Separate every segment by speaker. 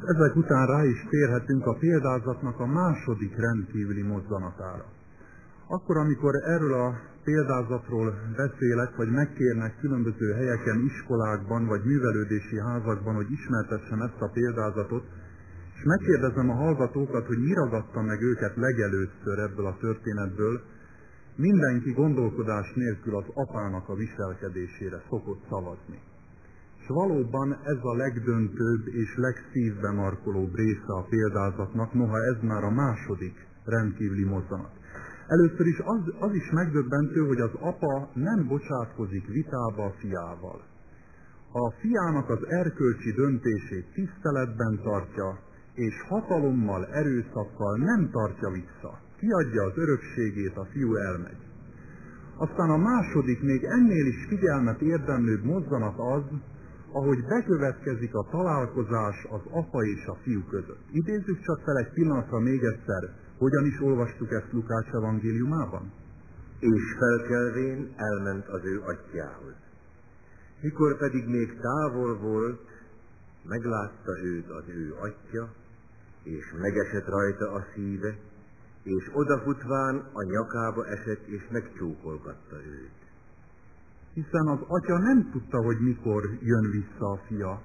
Speaker 1: Ezek után rá is térhetünk a példázatnak a második rendkívüli mozzanatára. Akkor, amikor erről a példázatról beszélek, vagy megkérnek különböző helyeken, iskolákban, vagy művelődési házakban, hogy ismertessem ezt a példázatot, és megkérdezem a hallgatókat, hogy mi ragadta meg őket legelőször ebből a történetből, mindenki gondolkodás nélkül az apának a viselkedésére szokott szavazni. És valóban ez a legdöntőbb és legszívbe markolóbb része a példázatnak, noha ez már a második rendkívüli mozzanat. Először is az is megdöbbentő, hogy az apa nem bocsátkozik vitába a fiával. A fiának az erkölcsi döntését tiszteletben tartja, és hatalommal, erőszakkal nem tartja vissza. Kiadja az örökségét, a fiú elmegy. Aztán a második, még ennél is figyelmet érdemlőbb mozzanat az, ahogy bekövetkezik a találkozás az apa és a fiú között. Idézzük csak fel egy pillanatra még egyszer, hogyan is olvastuk ezt Lukács evangéliumában?
Speaker 2: És felkelvén elment az ő atyjához. Mikor pedig még távol volt, meglátta őt az ő atya, és megesett rajta a szíve, és odafutván a nyakába esett, és megcsókolgatta őt.
Speaker 1: Hiszen az atya nem tudta, hogy mikor jön vissza a fia.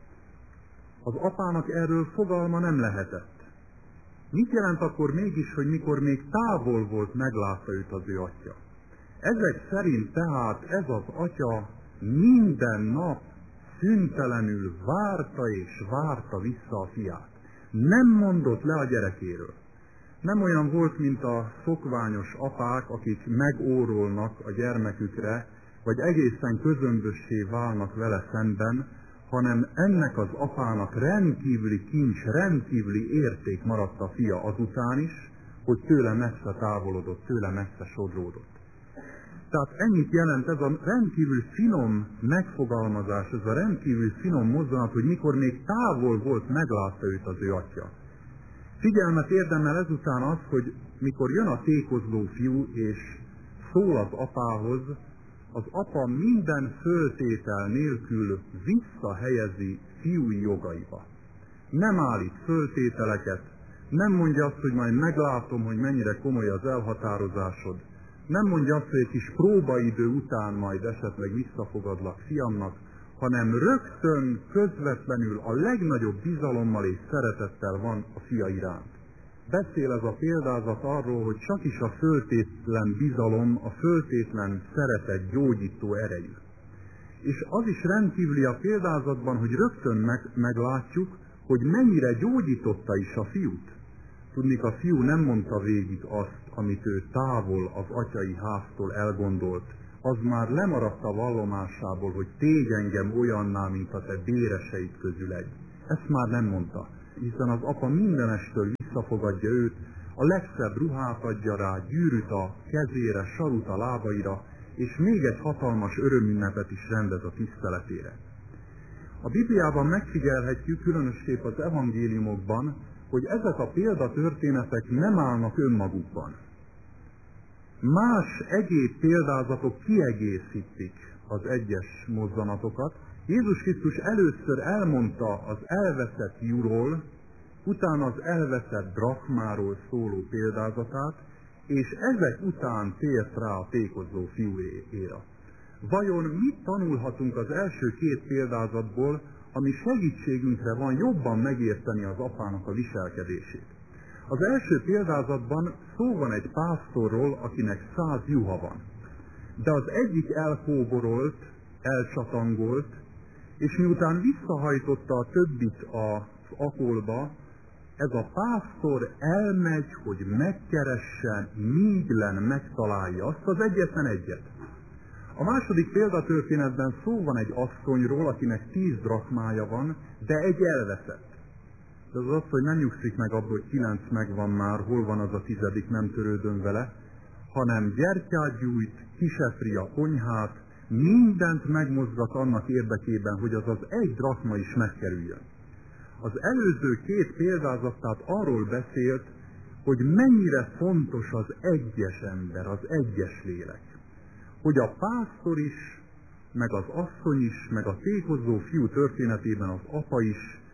Speaker 1: Az apának erről fogalma nem lehetett. Mit jelent akkor mégis, hogy mikor még távol volt, meglátta őt az ő atya? Ezek szerint tehát ez az atya minden nap szüntelenül várta és várta vissza a fiát. Nem mondott le a gyerekéről. Nem olyan volt, mint a szokványos apák, akik megórolnak a gyermekükre, vagy egészen közömbössé válnak vele szemben, hanem ennek az apának rendkívüli kincs, rendkívüli érték maradt a fia azután is, hogy tőle messze távolodott, tőle messze sodródott. Tehát ennyit jelent ez a rendkívül finom megfogalmazás, ez a rendkívül finom mozzanat, hogy mikor még távol volt, meglátta őt az ő atya. Figyelmet érdemel ezután az, hogy mikor jön a tékozló fiú és szól az apához, az apa minden föltétel nélkül visszahelyezi fiúi jogaiba. Nem állít föltételeket, nem mondja azt, hogy majd meglátom, hogy mennyire komoly az elhatározásod. Nem mondja azt, hogy egy kis próbaidő után majd esetleg visszafogadlak fiamnak, hanem rögtön, közvetlenül a legnagyobb bizalommal és szeretettel van a fia iránt. Beszél ez a példázat arról, hogy csak is a föltétlen bizalom, a föltétlen szeretet gyógyító erejű. És az is rendkívüli a példázatban, hogy rögtön meglátjuk, hogy mennyire gyógyította is a fiút. Tudnik, a fiú nem mondta végig azt, amit ő távol az atyai háztól elgondolt. Az már lemaradt a vallomásából, hogy tégy engem olyanná, mint a te béreseid közül egy. Ezt már nem mondta, hiszen az apa mindenestől visszafogadja őt, a legszebb ruhát adja rá, gyűrűt a kezére, sarut a lábaira, és még egy hatalmas örömünnepet is rendez a tiszteletére. A Bibliában megfigyelhetjük, különösképp az evangéliumokban, hogy ezek a példatörténetek nem állnak önmagukban. Más egyéb példázatok kiegészítik az egyes mozzanatokat. Jézus Krisztus először elmondta az elveszett fiúról, utána az elveszett drachmáról szóló példázatát, és ezek után tért rá a tékozló fiúéra. Vajon mit tanulhatunk az első két példázatból, ami segítségünkre van jobban megérteni az apának a viselkedését? Az első példázatban szó van egy pásztorról, akinek 100 juha van. De az egyik elkóborolt, elcsatangolt, és miután visszahajtotta a többit az akolba, ez a pásztor elmegy, hogy megkeresse, míglen megtalálja azt az egyetlen egyet. A második példatörténetben szó van egy asszonyról, akinek 10 drachmája van, de egy elveszett. De az az, hogy nem nyugszik meg abból, hogy 9 megvan már, hol van az a 10., nem törődöm vele, hanem gyertyát gyújt, kisepri a konyhát, mindent megmozgat annak érdekében, hogy az egy drachma is megkerüljön. Az előző két példázat tehát arról beszélt, hogy mennyire fontos az egyes ember, az egyes lélek. Hogy a pásztor is, meg az asszony is, meg a tékozló fiú történetében az apa is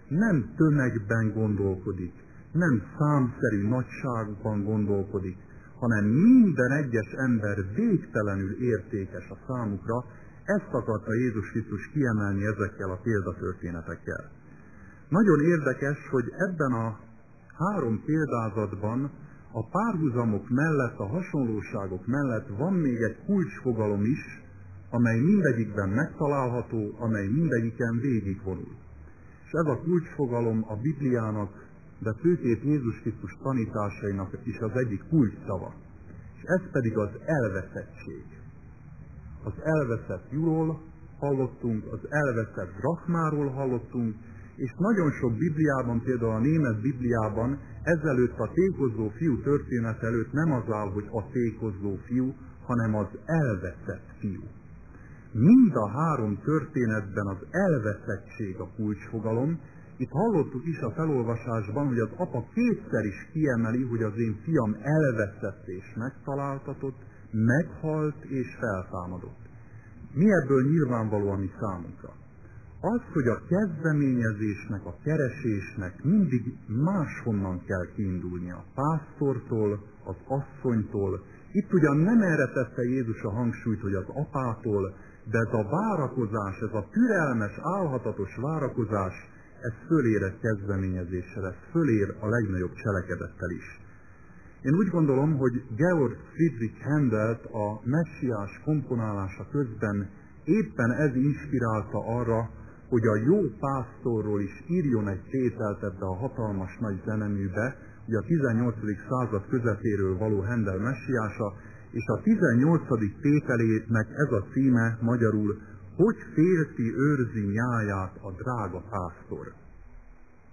Speaker 1: nem tömegben gondolkodik, nem számszerű nagyságban gondolkodik, hanem minden egyes ember végtelenül értékes a számukra. Ezt akarta Jézus Krisztus kiemelni ezekkel a példatörténetekkel. Nagyon érdekes, hogy ebben a 3 példázatban a párhuzamok mellett, a hasonlóságok mellett van még egy kulcsfogalom is, amely mindegyikben megtalálható, amely mindegyiken végigvonul. És ez a kulcsfogalom a Bibliának, de főképp Jézus Krisztus tanításainak is az egyik kulcsszava. És ez pedig az elveszettség. Az elveszett juról hallottunk, az elveszett drachmáról hallottunk, és nagyon sok Bibliában, például a német Bibliában ezelőtt a tékozló fiú történet előtt nem az áll, hogy a tékozló fiú, hanem az elveszett fiú. Mind a 3 történetben az elveszettség a kulcsfogalom. Itt hallottuk is a felolvasásban, hogy az apa kétszer is kiemeli, hogy az én fiam elveszett és megtaláltatott, meghalt és feltámadott. Mi ebből nyilvánvaló a mi számunkra? Az, hogy a kezdeményezésnek, a keresésnek mindig máshonnan kell kiindulnia. A pásztortól, az asszonytól. Itt ugyan nem erre tette Jézus a hangsúlyt, hogy az apától, de ez a várakozás, ez a türelmes, álhatatos várakozás, ez fölér egy kezdeményezéssel, ez fölér a legnagyobb cselekedettel is. Én úgy gondolom, hogy Georg Friedrich Händelt a messiás komponálása közben éppen ez inspirálta arra, hogy a jó pásztorról is írjon egy tételt ebbe a hatalmas nagy zeneműbe, ugye a 18. század közepéről való Händel messiása, és a 18. tételének ez a címe magyarul, hogy félti őrzi nyáját a drága pásztor.